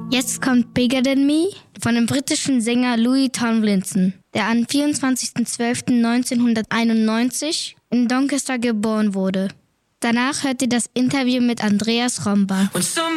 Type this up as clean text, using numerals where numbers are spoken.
Jetzt kommt Bigger Than Me von dem britischen Sänger Louis Tomlinson, der am 24.12.1991 in Doncaster geboren wurde. Danach hört ihr das Interview mit Andreas Romba.